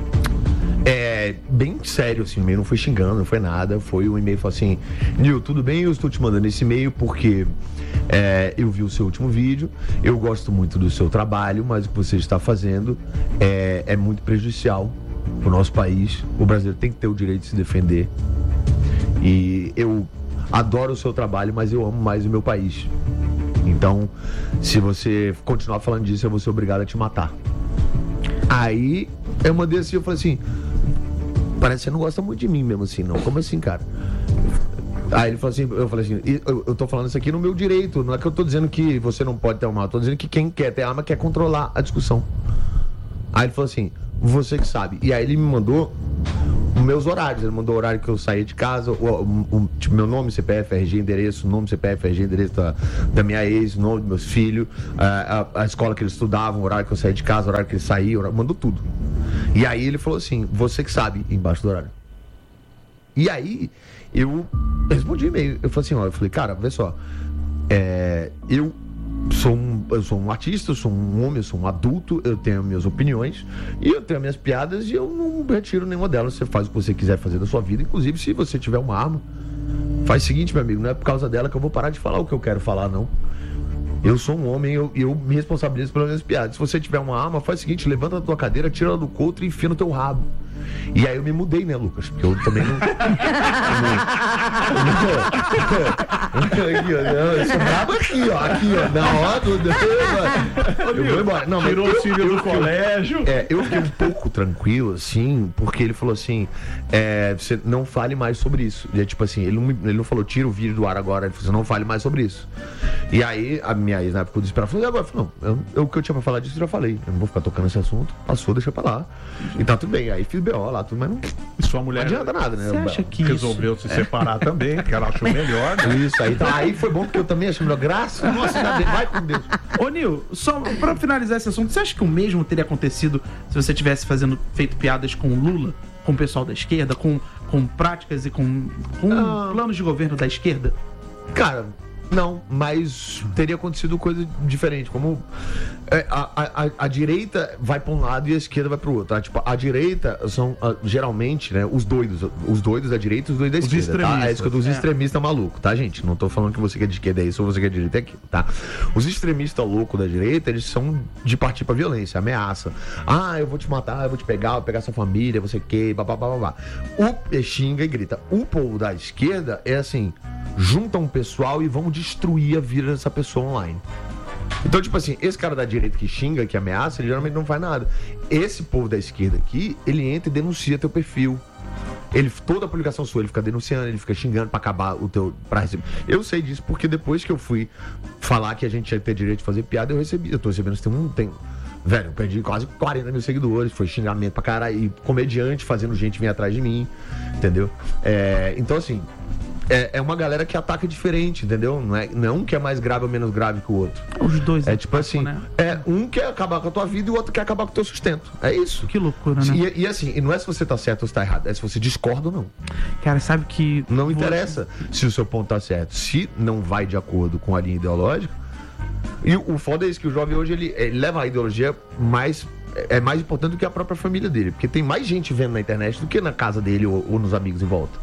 bem sério, assim, o e-mail não foi xingando, não foi nada, foi um e-mail que falou assim, Nil, tudo bem? Eu estou te mandando esse e-mail porque eu vi o seu último vídeo, eu gosto muito do seu trabalho, mas o que você está fazendo é muito prejudicial pro nosso país, o brasileiro tem que ter o direito de se defender e eu adoro o seu trabalho, mas eu amo mais o meu país, então se você continuar falando disso, eu vou ser obrigado a te matar. Aí eu mandei assim, eu falei assim, parece que você não gosta muito de mim mesmo assim, não, como assim, cara? Aí ele falou assim, eu falei assim, eu tô falando isso aqui no meu direito, não é que eu tô dizendo que você não pode ter arma, eu tô dizendo que quem quer ter arma quer controlar a discussão. Aí ele falou assim, você que sabe. E aí ele me mandou os meus horários, ele mandou o horário que eu saía de casa, tipo, meu nome, CPF, RG, endereço, nome, CPF, RG, endereço da minha ex, o nome dos meus filhos, a escola que eles estudavam, o horário que eu saía de casa, o horário que ele saía, mandou tudo. E aí ele falou assim, você que sabe, embaixo do horário. E aí eu respondi e-mail, eu falei assim, eu falei, cara, vê só, eu sou um artista, eu sou um homem, eu sou um adulto, eu tenho minhas opiniões e eu tenho minhas piadas e eu não retiro nenhuma delas. Você faz o que você quiser fazer da sua vida, inclusive se você tiver uma arma, faz o seguinte, meu amigo, não é por causa dela que eu vou parar de falar o que eu quero falar, não. Eu sou um homem, eu me responsabilizo pelas minhas piadas. Se você tiver uma arma, faz o seguinte, levanta a tua cadeira, tira ela do couro e enfia no teu rabo. E aí eu me mudei, né, Lucas? Porque eu também não... Eu sou brabo aqui, ó, na hora do... Eu vou embora. Não, tirou o filho do colégio. Eu fiquei um pouco tranquilo, assim, porque ele falou assim, você não fale mais sobre isso. E é tipo assim, ele não falou, tira o vídeo do ar agora, ele falou, você não fale mais sobre isso. E aí, a minha ex, na época, eu disse pra ela, falou, e agora? Eu falei, não, o que eu tinha pra falar disso, eu já falei. Eu não vou ficar tocando esse assunto, passou, deixa pra lá. E tá tudo bem. Aí fiz BO lá, tudo, mas não... E sua mulher não adianta nada, né? Você acha que resolveu se separar também, que ela achou melhor, né? Isso, aí, tá, aí foi bom porque eu também achei melhor. Graças, nossa, vai com Deus. Ô, Nil, só pra finalizar esse assunto, você acha que o mesmo teria acontecido se você tivesse feito piadas com o Lula, com o pessoal da esquerda, com práticas e com planos de governo da esquerda? Cara, não, mas teria acontecido coisa diferente, como a direita vai para um lado e a esquerda vai para o outro, tá? Tipo, a direita são geralmente, né, os doidos da direita e os doidos da esquerda, tá? É isso que eu dos extremistas malucos, tá, gente? Não tô falando que você que é de esquerda é isso ou você que é de direita é aquilo, tá? Os extremistas loucos da direita, eles são de partir pra violência, ameaça. Eu vou te matar, eu vou te pegar, vou pegar sua família, você que, babá. O xinga e grita. O povo da esquerda é assim, junta um pessoal e vão destruir a vida dessa pessoa online. Então, tipo assim, esse cara da direita que xinga, que ameaça, ele geralmente não faz nada. Esse povo da esquerda aqui, ele entra e denuncia teu perfil. Toda a publicação sua, ele fica denunciando, ele fica xingando pra acabar o teu... Pra receber. Eu sei disso porque depois que eu fui falar que a gente ia ter direito de fazer piada, eu tô recebendo, velho, eu perdi quase 40 mil seguidores, foi xingamento pra caralho, e comediante fazendo gente vir atrás de mim, entendeu? Então, assim... É uma galera que ataca diferente, entendeu? Não é um que é mais grave ou menos grave que o outro. Os dois. Tipo assim, né? Um quer acabar com a tua vida e o outro quer acabar com o teu sustento. É isso. Que loucura, né? E assim, e não é se você tá certo ou se tá errado, é se você discorda ou não. Cara, sabe que... Não interessa se o seu ponto tá certo. Se não vai de acordo com a linha ideológica... E o foda é isso, que o jovem hoje, ele leva a ideologia mais importante do que a própria família dele. Porque tem mais gente vendo na internet do que na casa dele ou nos amigos em volta.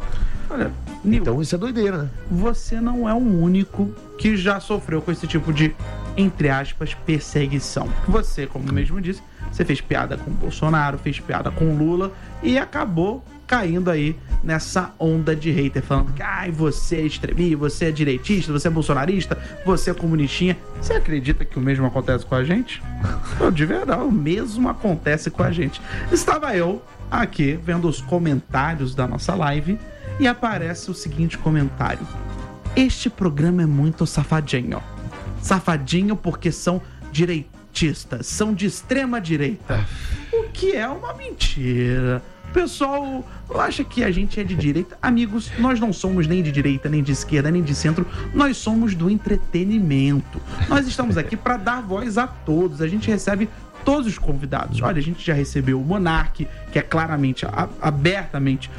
Olha, Nil, então isso é doideira, né? Você não é o único que já sofreu com esse tipo de, entre aspas, perseguição. Você, como mesmo disse, você fez piada com o Bolsonaro, fez piada com o Lula e acabou caindo aí nessa onda de hater, falando que você é extremista, você é direitista, você é bolsonarista, você é comunistinha. Você acredita que o mesmo acontece com a gente? De verdade, o mesmo acontece com a gente. Estava eu aqui vendo os comentários da nossa live e aparece o seguinte comentário: este programa é muito safadinho. Safadinho porque são direitistas, são de extrema direita. O que é uma mentira. O pessoal acha que a gente é de direita. Amigos, nós não somos nem de direita, nem de esquerda, nem de centro. Nós somos do entretenimento. Nós estamos aqui para dar voz a todos. A gente recebe todos os convidados. Olha, a gente já recebeu o Monark, que é claramente, abertamente...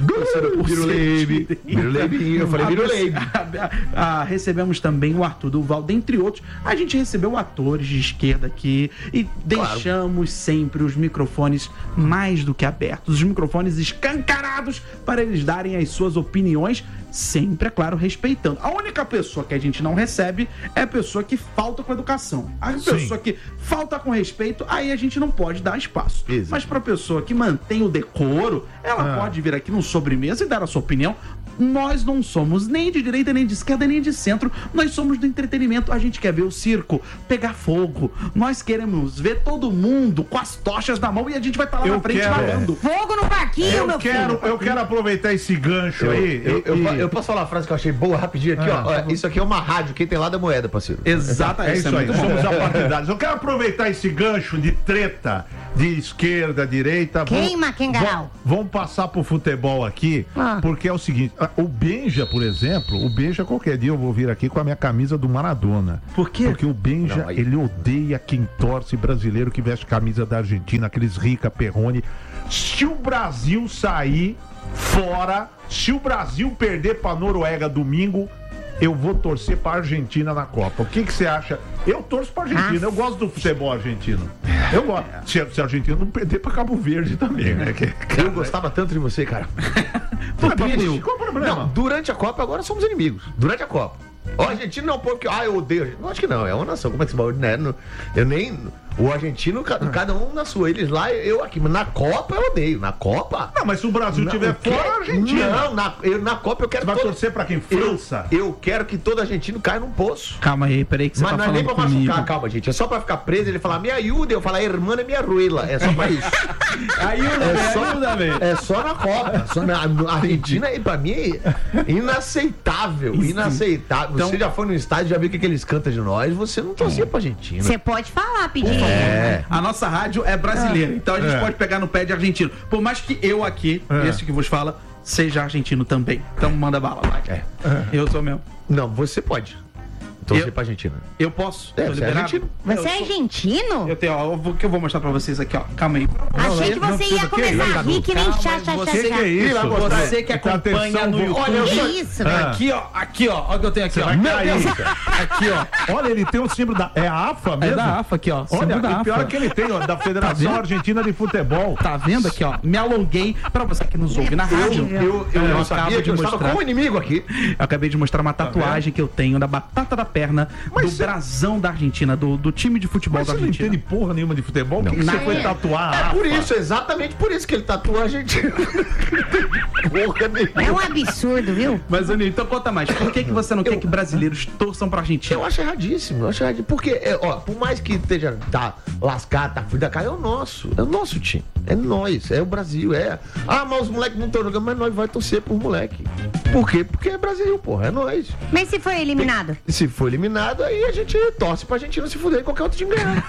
Biruleibe. Eu falei Biruleibe. Recebemos também o Arthur Duval, dentre outros. A gente recebeu atores de esquerda aqui e deixamos sempre os microfones mais do que abertos, os microfones escancarados para eles darem as suas opiniões, sempre, é claro, respeitando. A única pessoa que a gente não recebe é a pessoa que falta com educação. A pessoa que falta com respeito, aí a gente não pode dar espaço. Exato. Mas para a pessoa que mantém o decoro, ela pode vir aqui no sobremesa e dar a sua opinião. Nós não somos nem de direita, nem de esquerda, nem de centro. Nós somos do entretenimento. A gente quer ver o circo pegar fogo. Nós queremos ver todo mundo com as tochas na mão e a gente vai estar lá na frente falando. Fogo no parquinho, meu filho. Eu quero aproveitar esse gancho aí. Eu posso falar uma frase que eu achei boa rapidinho aqui, ó. Isso aqui é uma rádio. Quem tem lá da moeda, parceiro. Exatamente. É isso aí. Somos apartidários. Eu quero aproveitar esse gancho de treta de esquerda, direita. Queima, Kengarau. Vamos passar pro futebol aqui, porque é o seguinte. O Benja, por exemplo, qualquer dia eu vou vir aqui com a minha camisa do Maradona. Por quê? Porque o Benja, ele odeia quem torce brasileiro que veste camisa da Argentina, aqueles Rica, Perrone. Se o Brasil sair fora, se o Brasil perder pra Noruega domingo, eu vou torcer pra Argentina na Copa. O que você acha? Eu torço pra Argentina, eu gosto do futebol argentino. Eu gosto. Se a Argentina não perder pra Cabo Verde também, né? Eu gostava tanto de você, cara. Qual o problema? Não, durante a Copa agora somos inimigos. Durante a Copa. O argentino não, porque eu odeio. Não, acho que não, é uma nação. Como é que se fala? Eu nem. O argentino, cada um na sua. Eles lá, eu aqui. Mas na Copa eu odeio. Na Copa. Não, mas se o Brasil estiver fora, a Argentina. Não, na Copa eu quero. Você vai torcer pra quem? França? Eu quero que todo argentino caia num poço. Calma aí, peraí que você mas tá não é nem pra comigo. machucar, calma, gente. É só pra ficar preso. Ele falar, me ajuda. Eu falar, irmã é minha ruela. É só pra isso. É só na Copa. Só na Argentina, pra mim, é inaceitável. Inaceitável. Então, você já foi no estádio, já viu o que eles cantam de nós. Você não torcia pra Argentina. Você pode falar, pedir. A nossa rádio é brasileira, então a gente pode pegar no pé de argentino. Por mais que eu aqui, esse que vos fala, seja argentino também. Então manda bala, vai. Eu sou mesmo. Não, você pode torcer pra Argentina. Eu posso? Você é argentino. Você é argentino? Eu tenho, ó, o que eu vou mostrar pra vocês aqui, ó. Calma aí. Achei que você ia começar a rir que nem chá. Que é isso? Você que acompanha no YouTube. Olha, que isso? Aqui, ó. Olha o que eu tenho aqui, ó. Meu Deus. Aqui, ó. Olha, ele tem o símbolo da... É a AFA mesmo? É da AFA aqui, ó. Olha, o pior é que ele tem, ó, da Federação Argentina de Futebol. Tá vendo aqui, ó? Me alonguei pra você que nos ouve na rádio. Eu sabia que eu estava com um inimigo aqui. Eu acabei de mostrar uma tatuagem que eu tenho da batata da perna do brasão da Argentina, do time de futebol da Argentina. Você não entende porra nenhuma de futebol? Por que você foi tatuar? É por isso, exatamente por isso que ele tatua a Argentina. Porra nenhuma. É um absurdo, viu? Mas, Aninho, então conta mais. Por que você não quer que brasileiros torçam pra Argentina? Eu acho erradíssimo. Porque, por mais que esteja lascado, tá fui da cara, é o nosso time. É nós, é o Brasil, mas os moleques não estão jogando, mas nós vamos torcer por moleque. Por quê? Porque é Brasil, porra, é nós. Mas se for eliminado? Se for eliminado, aí a gente torce pra Argentina se fuder e qualquer outro time ganhar.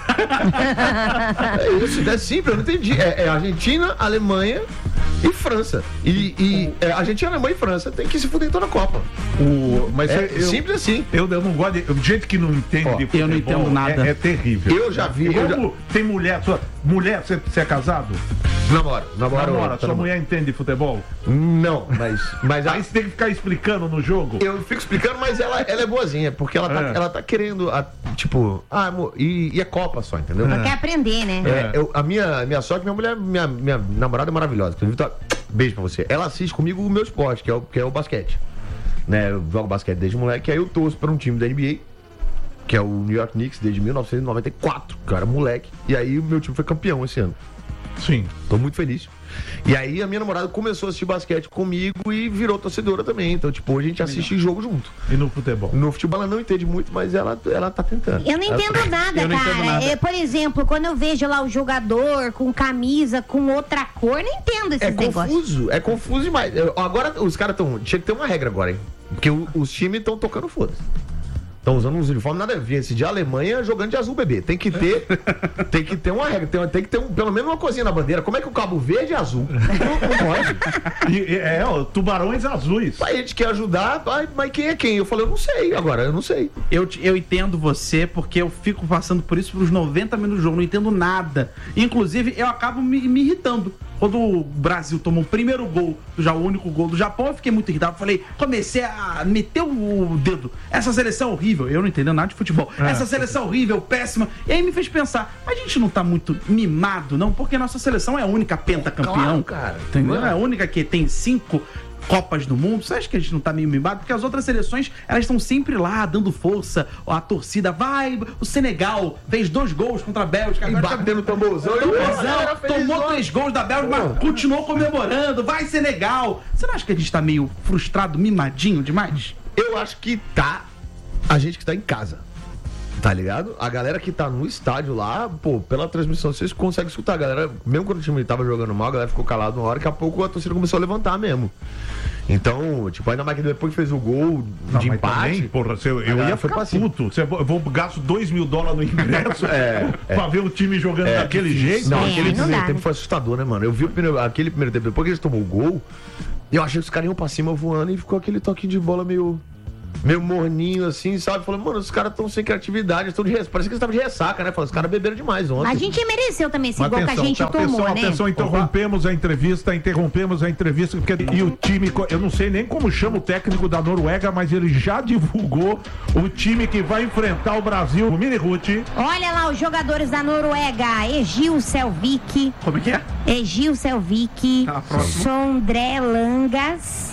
É isso, é simples, eu não entendi. É Argentina, Alemanha e França. Argentina, Alemanha e França tem que se fuder em toda a Copa. Mas simples assim. Eu não gosto de gente que não entende de futebol. Eu não entendo nada. É terrível. Eu já vi. Tem mulher, você é casado? Namora. Sua mulher entende de futebol? Não, mas aí você tem que ficar explicando no jogo? Eu fico explicando, mas ela é boazinha, porque ela tá querendo, amor, e é Copa só, entendeu? Ela quer aprender, né? A minha sogra, minha mulher, minha namorada é maravilhosa. Inclusive, beijo pra você. Ela assiste comigo o meu esporte, que é o basquete. Né? Eu jogo basquete desde moleque, aí eu torço pra um time da NBA, que é o New York Knicks, desde 1994, que eu era moleque. E aí o meu time foi campeão esse ano. Sim. Tô muito feliz. E aí a minha namorada começou a assistir basquete comigo e virou torcedora também. Então, tipo, hoje a gente assiste jogo junto. E no futebol? No futebol ela não entende muito, mas ela tá tentando. Eu não entendo nada, cara. Por exemplo, quando eu vejo lá o jogador com camisa, com outra cor, eu não entendo esses negócios. É confuso demais. Agora os caras estão... Tinha que ter uma regra agora, hein? Porque os times estão tocando foda-se. Estão usando uns uniformes nada a ver. Esse de Alemanha jogando de azul, bebê. Tem que ter uma regra. Tem que ter pelo menos uma coisinha na bandeira. Como é que o Cabo Verde é azul? Não pode. Tubarões azuis. A gente quer ajudar, mas quem é quem? Eu falei, eu não sei. Agora, eu não sei. Eu entendo você, porque eu fico passando por isso pelos 90 minutos do jogo. Não entendo nada. Inclusive, eu acabo me irritando. Quando o Brasil tomou o primeiro gol, já o único gol do Japão, eu fiquei muito irritado. Comecei a meter o dedo. Essa seleção é horrível. Eu não entendo nada de futebol. Essa seleção é horrível, péssima. E aí me fez pensar, a gente não tá muito mimado, não? Porque a nossa seleção é a única pentacampeão. Claro, cara. Entendeu? É a única que tem 5 Copas do Mundo. Você acha que a gente não tá meio mimado? Porque as outras seleções, elas estão sempre lá, dando força. A torcida vai. O Senegal fez 2 gols contra a Bélgica. E batendo tamborzão. Tomou 3 gols da Bélgica, mas continuou comemorando. Vai, Senegal. Você não acha que a gente tá meio frustrado, mimadinho demais? Eu acho que tá. A gente que tá em casa. Tá ligado? A galera que tá no estádio lá, pô, pela transmissão, vocês conseguem escutar. A galera, mesmo quando o time tava jogando mal, a galera ficou calada uma hora, daqui a pouco a torcida começou a levantar mesmo. Então, tipo, ainda mais que depois que fez o gol de empate. Também, porra, eu ia ficar puto. Eu vou gasto $2.000 no ingresso pra ver o time jogando daquele jeito. Não, aquele primeiro tempo foi assustador, né, mano? Eu vi aquele primeiro tempo, depois que eles tomou o gol, eu achei que os caras iam pra cima voando e ficou aquele toquinho de bola meio morninho assim, sabe? Falei, mano, os caras estão sem criatividade, estão de ressaca. Parece que eles estavam de ressaca, né? Falei, os caras beberam demais ontem. A gente mereceu também esse gol que a gente tomou, né? Atenção, interrompemos a entrevista, porque e o time, eu não sei nem como chama o técnico da Noruega, mas ele já divulgou o time que vai enfrentar o Brasil, o Mini Ruth. Olha lá os jogadores da Noruega, Egil Selvik. Como é que é? Egil Selvik, Sondré Langas.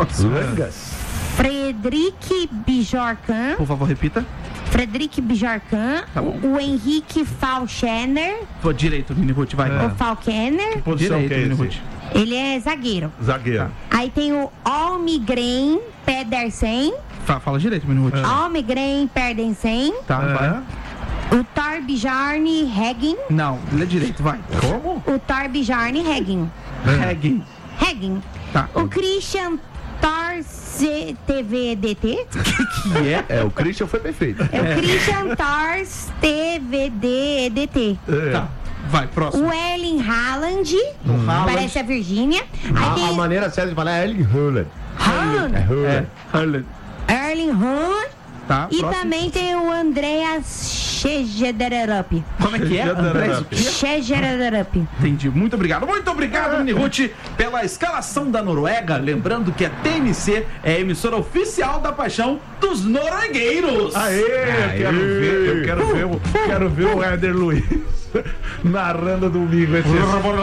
Fredrik Bjorkan. Por favor, repita. Fredrik Bjorkan. Tá bom. O Henrique Falkener. Pô, direito, Mini Ruth, vai. O Falkener. Que posição direito, que é Mini Ruth? Ele é zagueiro. Zagueiro. Aí tem o Almgren Pedersen. Fala direito, Mini Ruth. Almgren Pedersen. Tá, vai. O Torbjarni Heggen. Não, ele é direito, vai. Como? O Torbjarni Heggen. Heggen. Tá. O Christian Tars TVDT. Que é? O Christian foi perfeito. É o Christian Tars TVDT. Tá. Vai, próximo. O Erling Haaland. Parece a Virgínia. A maneira certa de falar é Erling Haaland. Haaland. Erling Haaland. Tá, e próximo. Também tem o Andreas Schegederup. Como é que é? Andreas Schegederup. Entendi. Muito obrigado, Mini Ruth, pela escalação da Noruega. Lembrando que a TMC é a emissora oficial da paixão dos noruegueiros. Eu quero ver o Éder Luiz narrando domingo esse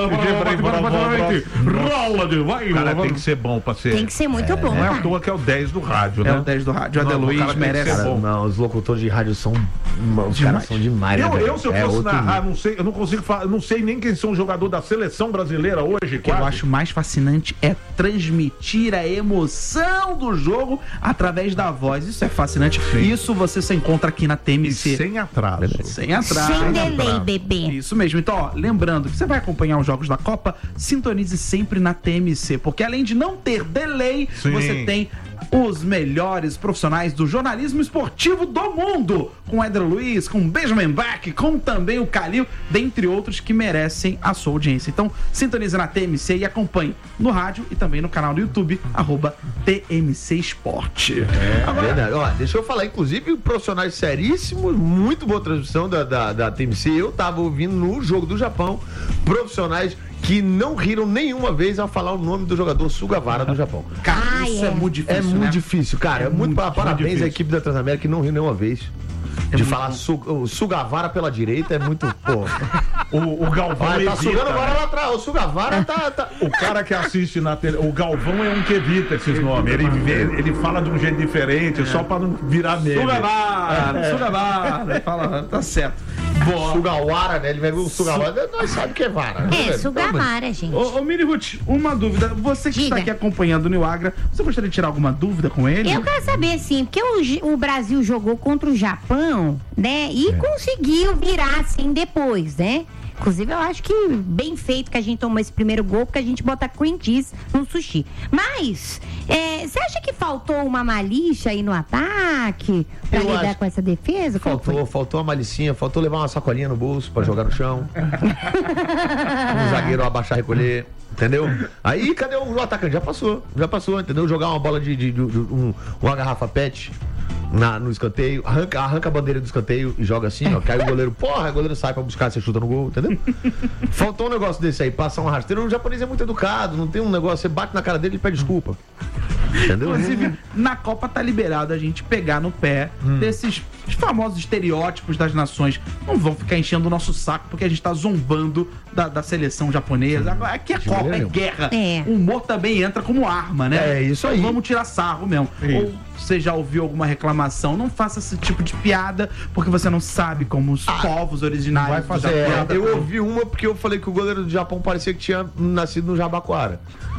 cara, tem que ser bom pra ser. Tem que ser muito bom. Não é à toa que é o 10 do rádio, né? É o 10 do rádio. O Éder Luiz merece. Não, os locutores de rádio são. Os caras são demais. Se eu fosse narrar, não sei, eu não consigo falar, não sei nem quem são os jogadores da seleção brasileira hoje. O que eu acho mais fascinante é transmitir a emoção do jogo através da voz. Isso é fascinante. Sim. Isso você se encontra aqui na TMC. E sem atraso. Sem atraso. Sem delay, bebê. Isso mesmo. Então, ó, lembrando que você vai acompanhar os jogos da Copa, sintonize sempre na TMC, porque além de não ter delay, você tem os melhores profissionais do jornalismo esportivo do mundo, com o Éder Luiz, com o Benjamin Bach, com também o Calil, dentre outros que merecem a sua audiência. Então, sintonize na TMC e acompanhe no rádio e também no canal do YouTube, @TMC Esporte. Verdade. Ó, deixa eu falar, inclusive, profissionais seríssimos, muito boa transmissão da TMC. Eu tava ouvindo no jogo do Japão, profissionais que não riram nenhuma vez ao falar o nome do jogador Sugawara do Japão. Cara, isso é muito difícil. É muito difícil, cara. É muito parabéns à equipe da Transamérica que não riu nenhuma vez. de falar Sugavara pela direita é muito, pô. O Galvão tá sugando agora lá atrás. O Sugavara tá... O cara que assiste na tele... O Galvão é um que evita esses nomes. Ele fala de um jeito diferente, só pra não virar meme. Sugavara. Fala, tá certo. Boa. Sugawara, né? Ele vai ver o Sugawara, nós sabemos que é vara. Sugawara, gente. Ô, Mini Ruth, uma dúvida. Você que está aqui acompanhando o Nil Agra, você gostaria de tirar alguma dúvida com ele? Eu quero saber, sim, porque o Brasil jogou contra o Japão, né? E conseguiu virar, assim, depois, né? Inclusive, eu acho que bem feito que a gente tomou esse primeiro gol, porque a gente bota cream cheese no sushi. Mas, você acha que faltou uma malícia aí no ataque pra lidar com essa defesa? Faltou uma malicinha, faltou levar uma sacolinha no bolso pra jogar no chão. O zagueiro abaixar e recolher. Entendeu? Aí, cadê o atacante? Já passou, entendeu? Jogar uma bola uma garrafa pet no escanteio, arranca a bandeira do escanteio e joga assim, ó. Cai o goleiro, o goleiro sai pra buscar, você chuta no gol, entendeu? Faltou um negócio desse aí, passar uma rasteira. O japonês é muito educado, não tem um negócio, você bate na cara dele e pede desculpa. Entendeu? Inclusive, na Copa tá liberado a gente pegar no pé desses famosos estereótipos das nações. Não vão ficar enchendo o nosso saco porque a gente tá zombando da seleção japonesa. Aqui é Copa, é guerra. O humor também entra como arma, né? É isso aí. Então vamos tirar sarro mesmo. Ou você já ouviu alguma reclamação? Não faça esse tipo de piada porque você não sabe como os povos originários vai fazer. Eu ouvi uma porque eu falei que o goleiro do Japão parecia que tinha nascido no Jabaquara.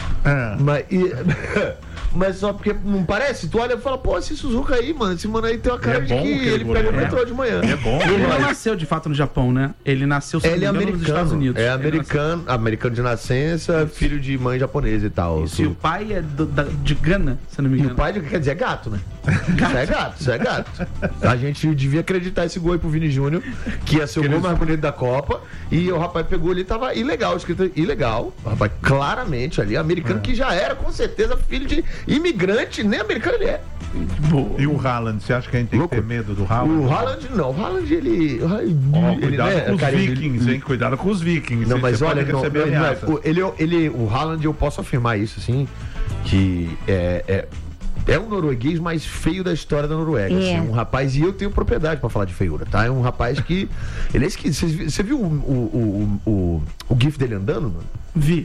Mas só porque não parece? Tu olha e fala, pô, esse Suzuka aí, mano, esse mano aí tem uma cara de que ele pega o metrô de manhã. É bom. Ele não nasceu de fato no Japão, né? Ele nasceu nos Estados Unidos. É americano de nascença, filho de mãe japonesa e tal. Isso, e o pai é de Gana, se não me engano. E o pai quer dizer é gato, né? Isso é gato. A gente devia acreditar esse gol aí pro Vini Júnior, que ia ser o gol mais bonito da Copa, e o rapaz pegou ali, tava ilegal, escrito ilegal. O rapaz claramente ali, americano, que já era com certeza filho de imigrante, nem americano ele é. Boa. E o Haaland, você acha que a gente tem que ter medo do Haaland? O Haaland não, o Haaland ele cuidado com os vikings, hein? Cuidado com os vikings. Não, mas olha, o Haaland, eu posso afirmar isso, assim, que é um norueguês mais feio da história da Noruega. Assim, um rapaz, e eu tenho propriedade pra falar de feiura, tá? É um rapaz que. Ele é esquisito. Você viu o GIF dele andando, mano? Vi.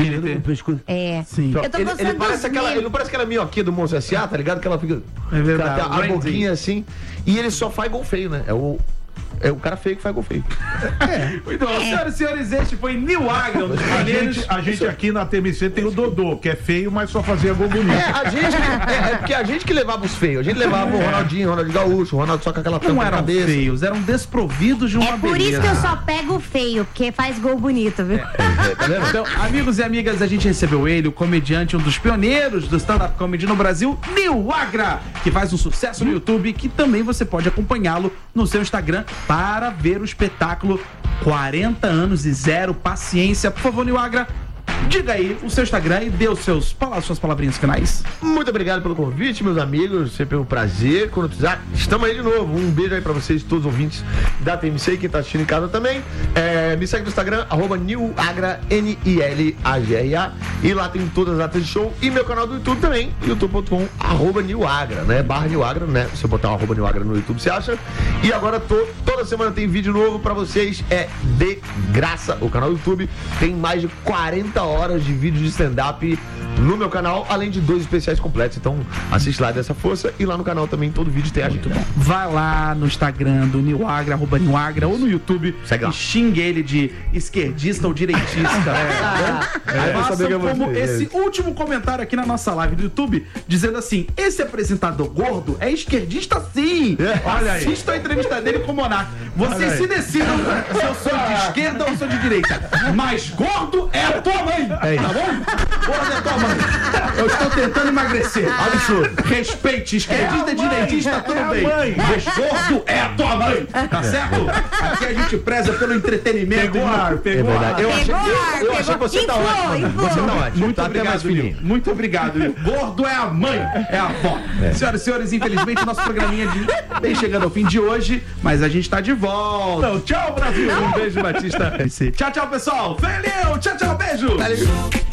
Sim. Eu tô ele parece ele não parece aquela minhoquinha do Monstro S.A., tá ligado? Que ela fica. É verdade. A boquinha assim. E ele só faz gol feio, né? É o cara feio que faz gol feio. Muito bom. Senhoras e senhores, este foi Nil Agra, um dos primeiros. A gente aqui na TMC tem o Dodô, que é feio, mas só fazia gol bonito. Porque a gente que levava os feios. A gente levava o Ronaldinho Gaúcho, o Ronaldo só com aquela tampa na cabeça. Feios, eram desprovidos de uma beleza. É por isso que eu só pego o feio, porque faz gol bonito, viu? Tá vendo? Então, amigos e amigas, a gente recebeu ele, o comediante, um dos pioneiros do stand-up comedy no Brasil, Nil Agra, que faz um sucesso no YouTube, que também você pode acompanhá-lo no seu Instagram para ver o espetáculo 40 anos e zero paciência. Por favor, Nil Agra, diga aí o seu Instagram e dê suas palavrinhas finais. Muito obrigado pelo convite, meus amigos. Sempre um prazer. Quando precisar, estamos aí de novo. Um beijo aí pra vocês, todos os ouvintes da TMC e quem tá assistindo em casa também. Me segue no Instagram, @nilagra, Nilagra. E lá tem todas as datas de show. E meu canal do YouTube também, youtube.com/nilagra, né? /nilagra, né? Se você botar o @nilagra no YouTube, você acha. E agora toda semana tem vídeo novo pra vocês. É de graça. O canal do YouTube tem mais de 40 horas de vídeo de stand-up no meu canal, além de 2 especiais completos. Então assiste lá dessa força e lá no canal também todo vídeo tem a gente. Vai lá no Instagram do Nil Agra, @nilagra, ou no YouTube e xingue ele de esquerdista ou direitista. Faça como esse último comentário aqui na nossa live do YouTube, dizendo assim: esse apresentador gordo é esquerdista sim. Olha aí. Assista a entrevista dele com o Monark. Vocês se decidam se eu sou de esquerda ou sou de direita. Mas gordo é a tua mãe, tá bom? Gordo é a tua mãe. Eu estou tentando emagrecer. Absurdo. Respeite, esquerdista, direitista, tudo bem. Mas gordo é a tua mãe, tá certo? Aqui a gente preza pelo entretenimento. Pegou ar. Eu achei que você tá ótimo. Você tá ótimo. Muito obrigado, Nil. Muito obrigado, Nil. Gordo é a mãe, é a avó. Senhoras e senhores, infelizmente nosso programinha vem chegando ao fim de hoje, mas a gente tá de volta. Então, tchau, Brasil. Um beijo, Batista. Tchau, pessoal. Valeu. Tchau, beijo. Valeu.